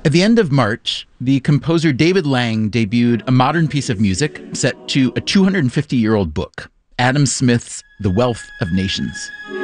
At the end of March, the composer David Lang debuted a modern piece of music set to a 250-year-old book, Adam Smith's The Wealth of Nations.